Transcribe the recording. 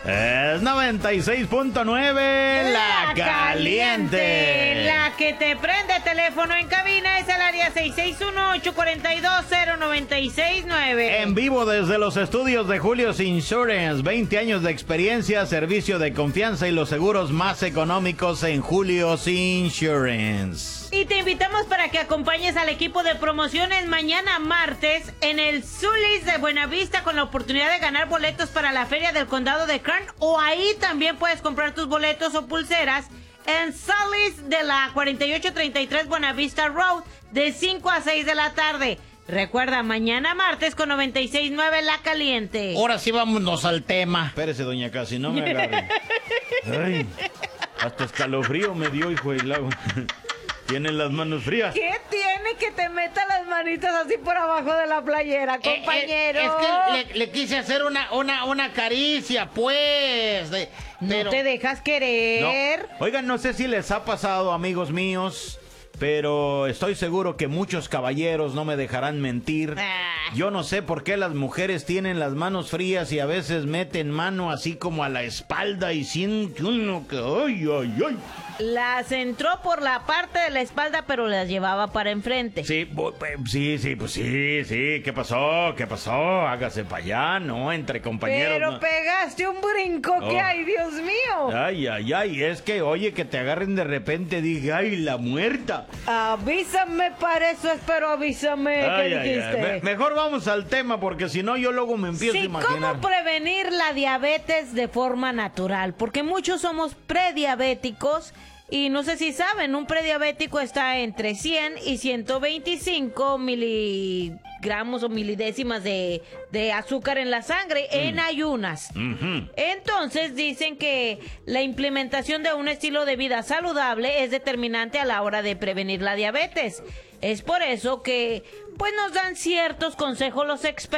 Es 96.9 La Caliente. La que te prende. Teléfono en cabina es el área 661-842-0969. En vivo desde los estudios de Julio's Insurance. 20 años de experiencia, servicio de confianza y los seguros más económicos en Julio's Insurance. Y te invitamos para que acompañes al equipo de promociones mañana martes en el Zulis de Buenavista con la oportunidad de ganar boletos para la Feria del Condado de Kern, o ahí también puedes comprar tus boletos o pulseras en Zulis de la 4833 Buenavista Road de 5 a 6 de la tarde. Recuerda, mañana martes con 96.9 La Caliente. Ahora sí vámonos al tema. Espérese, doña Casi, no me agarre. Ay, hasta escalofrío me dio, hijo de lago. Tienen las manos frías. ¿Qué tiene que te meta las manitas así por abajo de la playera, compañero? Es que le quise hacer una caricia, pues. No te dejas querer. No. Oigan, no sé si les ha pasado, amigos míos, pero estoy seguro que muchos caballeros no me dejarán mentir. Yo no sé por qué las mujeres tienen las manos frías y a veces meten mano así como a la espalda y siente uno que... ¡Ay, ay, ay! Las entró por la parte de la espalda, pero las llevaba para enfrente. Sí, sí, ¿qué pasó? Hágase para allá, ¿no? Entre compañeros. Pero no. Pegaste un brinco que hay, Dios mío. Ay, es que, oye, que te agarren de repente, dije, ¡ay, la muerta! Avísame para eso, espero avísame. ¿Qué dijiste? Mejor vamos al tema, porque si no, yo luego me empiezo a imaginar. ¿Cómo prevenir la diabetes de forma natural? Porque muchos somos prediabéticos. Y no sé si saben, un prediabético está entre 100 y 125 miligramos o milidécimas de azúcar en la sangre en ayunas. Entonces dicen que la implementación de un estilo de vida saludable es determinante a la hora de prevenir la diabetes. Es por eso que pues nos dan ciertos consejos los expertos